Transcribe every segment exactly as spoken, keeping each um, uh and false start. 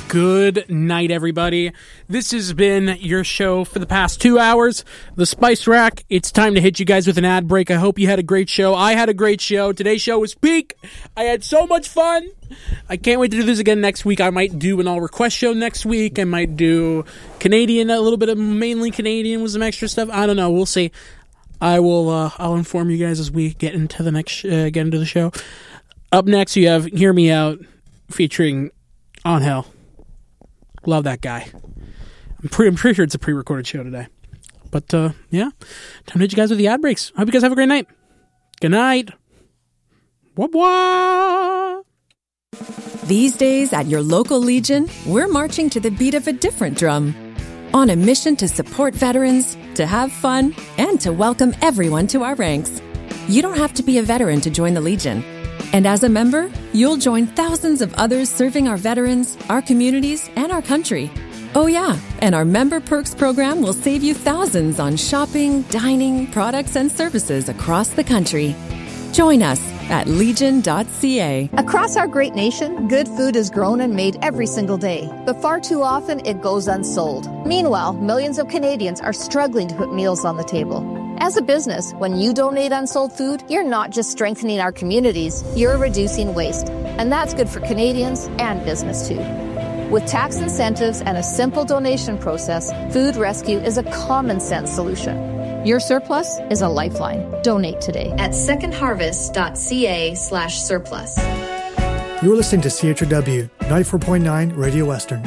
Good night, everybody. This has been your show for the past two hours, The Spice Rack. It's time to hit you guys with an ad break. I hope you had a great show. I had a great show. Today's show was peak. I had so much fun. I can't wait to do this again next week. I might do an all-request show next week. I might do Canadian, a little bit of mainly Canadian with some extra stuff. I don't know. We'll see. I will. Uh, I'll inform you guys as we get into the next uh, get into the show. Up next, you have "Hear Me Out" featuring Angel. Love that guy. I'm pretty, I'm pretty sure it's a pre-recorded show today. But, uh, yeah. Time to hit you guys with the ad breaks. I hope you guys have a great night. Good night. Wah-wah. These days at your local Legion, we're marching to the beat of a different drum. On a mission to support veterans, to have fun, and to welcome everyone to our ranks. You don't have to be a veteran to join the Legion. And as a member, you'll join thousands of others serving our veterans, our communities, and our country. Oh yeah, and our Member Perks program will save you thousands on shopping, dining, products, and services across the country. Join us at legion dot c a. Across our great nation, good food is grown and made every single day, but far too often it goes unsold. Meanwhile, millions of Canadians are struggling to put meals on the table. As a business, when you donate unsold food, you're not just strengthening our communities, you're reducing waste. And that's good for Canadians and business too. With tax incentives and a simple donation process, Food Rescue is a common sense solution. Your surplus is a lifeline. Donate today at second harvest dot c a slash surplus. You're listening to C H R W ninety-four point nine Radio Western.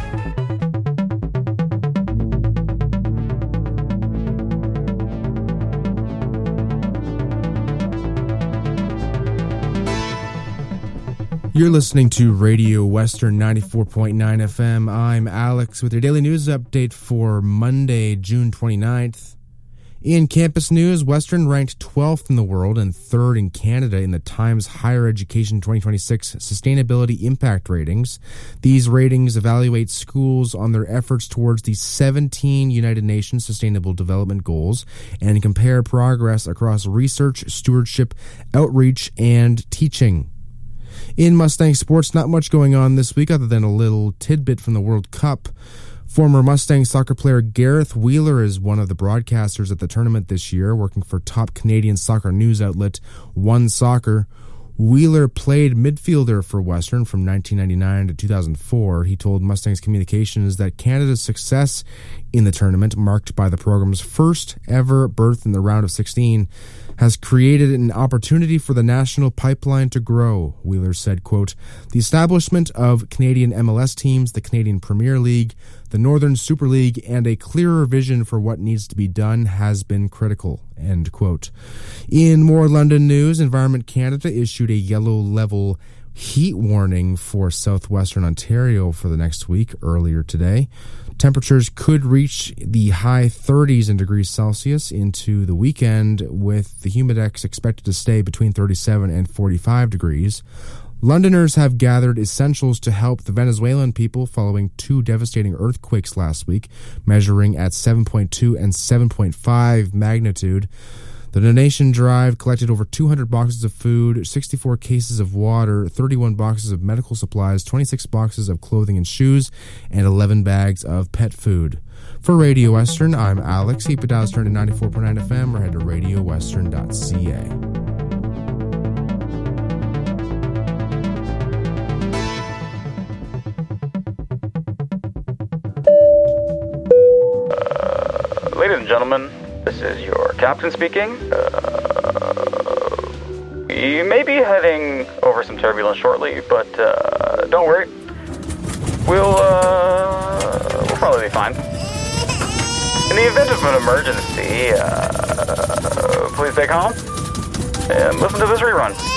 You're listening to Radio Western ninety-four point nine F M. I'm Alex with your daily news update for Monday, June twenty-ninth. In campus news, Western ranked twelfth in the world and third in Canada in the Times Higher Education twenty twenty-six Sustainability Impact Ratings. These ratings evaluate schools on their efforts towards the seventeen United Nations Sustainable Development Goals and compare progress across research, stewardship, outreach, and teaching. In Mustang sports, not much going on this week other than a little tidbit from the World Cup. Former Mustang soccer player Gareth Wheeler is one of the broadcasters at the tournament this year, working for top Canadian soccer news outlet One Soccer. Wheeler played midfielder for Western from nineteen ninety-nine to two thousand four. He told Mustangs Communications that Canada's success in the tournament, marked by the program's first ever berth in the round of sixteen, has created an opportunity for the national pipeline to grow. Wheeler said, quote, "The establishment of Canadian M L S teams, the Canadian Premier League, the Northern Super League, and a clearer vision for what needs to be done has been critical," end quote. In more London news, Environment Canada issued a yellow level heat warning for southwestern Ontario for the next week earlier today. Temperatures could reach the high thirties in degrees Celsius into the weekend, with the humidex expected to stay between thirty-seven and forty-five degrees. Londoners have gathered essentials to help the Venezuelan people following two devastating earthquakes last week, measuring at seven point two and seven point five magnitude. The donation drive collected over two hundred boxes of food, sixty-four cases of water, thirty-one boxes of medical supplies, twenty-six boxes of clothing and shoes, and eleven bags of pet food. For Radio Western, I'm Alex. Keep it dialed to ninety-four point nine F M or head to radio western dot c a. Uh, ladies and gentlemen, this is your captain speaking. Uh, we may be heading over some turbulence shortly, but uh, don't worry. We'll, uh, we'll probably be fine. In the event of an emergency, uh, please stay calm and listen to this rerun.